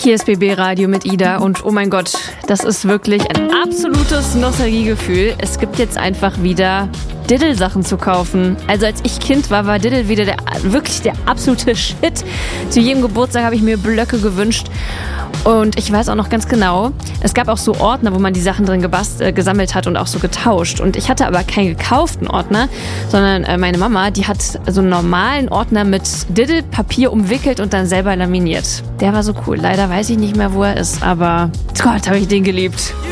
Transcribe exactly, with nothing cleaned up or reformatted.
Hier ist B B Radio mit Ida und oh mein Gott, das ist wirklich ein absolutes Nostalgiegefühl. Es gibt jetzt einfach wieder Diddle-Sachen zu kaufen. Also als ich Kind war, war Diddle wieder der, wirklich der absolute Shit. Zu jedem Geburtstag habe ich mir Blöcke gewünscht. Und ich weiß auch noch ganz genau, es gab auch so Ordner, wo man die Sachen drin gebast, äh, gesammelt hat und auch so getauscht. Und ich hatte aber keinen gekauften Ordner, sondern äh, meine Mama, die hat so einen normalen Ordner mit Diddle-Papier umwickelt und dann selber laminiert. Der war so cool. Leider weiß ich nicht mehr, wo er ist, aber Gott, habe ich den geliebt.